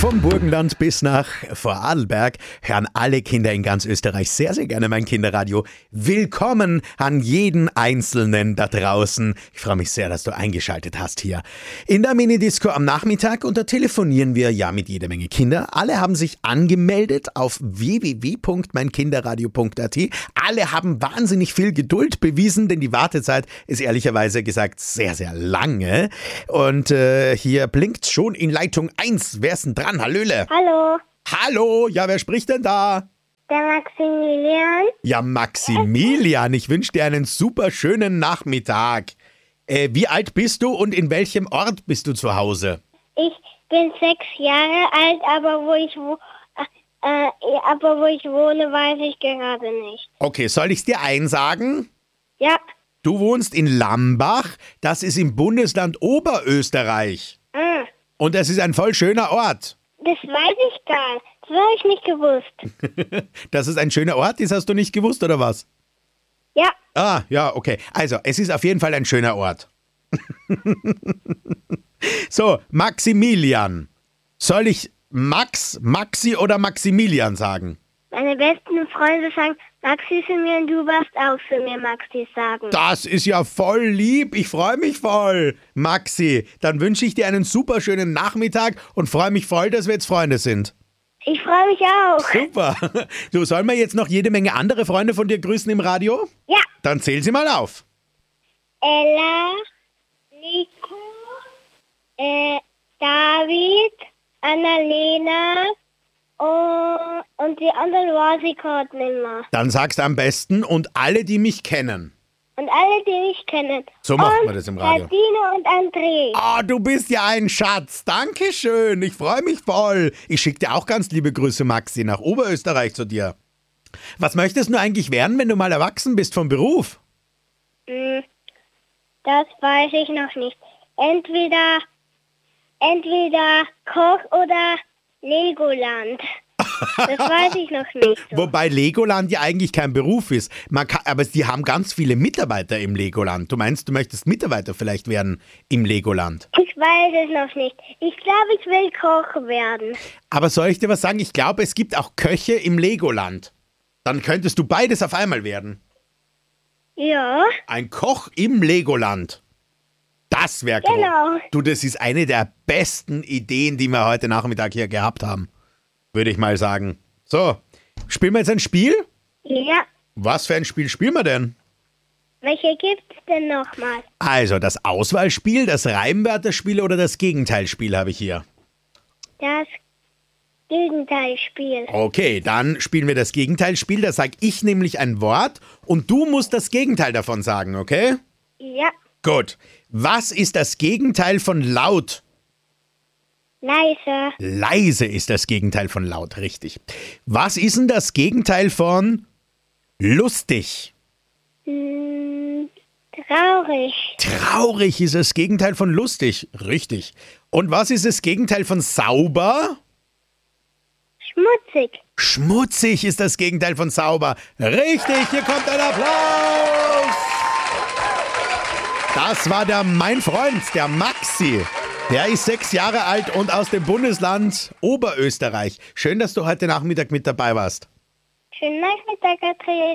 Vom Burgenland bis nach Vorarlberg hören alle Kinder in ganz Österreich sehr, sehr gerne mein Kinderradio. Willkommen an jeden Einzelnen da draußen. Ich freue mich sehr, dass du eingeschaltet hast hier in der Minidisco am Nachmittag. Und da telefonieren wir ja mit jeder Menge Kinder. Alle haben sich angemeldet auf www.meinkinderradio.at. Alle haben wahnsinnig viel Geduld bewiesen, denn die Wartezeit ist ehrlicherweise gesagt sehr, sehr lange. Und hier blinkt schon in Leitung 1. Wer ist denn dran? Hallöle. Hallo, Hallo, ja, wer spricht denn da? der Maximilian. Ja, Maximilian, ich wünsche dir einen super schönen Nachmittag. Wie alt bist du und in welchem Ort bist du zu Hause? Ich bin 6 Jahre alt, aber wo ich wohne, weiß ich gerade nicht. Okay, soll ich's dir einsagen? Ja, Du wohnst in Lambach, das ist im Bundesland Oberösterreich. Und das ist ein voll schöner Ort. das weiß ich gar nicht. Das habe ich nicht gewusst. Dass es ein schöner Ort ist, hast du nicht gewusst, oder was? Ja, Ah, ja, okay. Also, es ist auf jeden Fall ein schöner Ort. So, Maximilian. Soll ich Max, Maxi oder Maximilian sagen? meine besten Freunde sagen Maxi für mir und du wirst auch für mir Maxi sagen. Das ist ja voll lieb. Ich freue mich voll. Maxi, dann wünsche ich dir einen super schönen Nachmittag und freue mich voll, dass wir jetzt Freunde sind. Ich freue mich auch. Super. Du, sollen wir jetzt noch jede Menge andere Freunde von dir grüßen im Radio? Ja, Dann zähl sie mal auf. Ella, Nico, David, Annalena und die anderen weiß ich gerade nicht mehr. Dann sagst du am besten und alle, die mich kennen. Und alle, die mich kennen. So macht und man das im Radio. Dino und André. Ah, du bist ja ein Schatz. Dankeschön. Ich freue mich voll. Ich schicke dir auch ganz liebe Grüße, Maxi, nach Oberösterreich zu dir. Was möchtest du eigentlich werden, wenn du mal erwachsen bist vom Beruf? Das weiß ich noch nicht. Entweder Koch oder Legoland. Das weiß ich noch nicht. So. Wobei Legoland ja eigentlich kein Beruf ist. Aber die haben ganz viele Mitarbeiter im Legoland. Du meinst, du möchtest Mitarbeiter vielleicht werden im Legoland? Ich weiß es noch nicht. Ich glaube, ich will Koch werden. Aber soll ich dir was sagen? Ich glaube, es gibt auch Köche im Legoland. Dann könntest du beides auf einmal werden. Ja, Ein Koch im Legoland. Das wäre cool. Genau. Du, das ist eine der besten Ideen, die wir heute Nachmittag hier gehabt haben. Würde ich mal sagen. So, spielen wir jetzt ein Spiel? ja. Was für ein Spiel spielen wir denn? Welche gibt's denn nochmal? Also, das Auswahlspiel, das Reimwörterspiel oder das Gegenteilspiel habe ich hier. Das Gegenteilspiel. Okay, dann spielen wir das Gegenteilspiel. Da sage ich nämlich ein Wort und du musst das Gegenteil davon sagen, okay? Ja, Gut. Was ist das Gegenteil von laut? leise. Leise ist das Gegenteil von laut, richtig. Was ist denn das Gegenteil von lustig? Traurig. Traurig ist das Gegenteil von lustig, richtig. Und was ist das Gegenteil von sauber? Schmutzig. Schmutzig ist das Gegenteil von sauber. Richtig, hier kommt ein Applaus. Das war mein Freund, der Maxi. Der ist 6 Jahre alt und aus dem Bundesland Oberösterreich. Schön, dass du heute Nachmittag mit dabei warst. Schönen Nachmittag, André.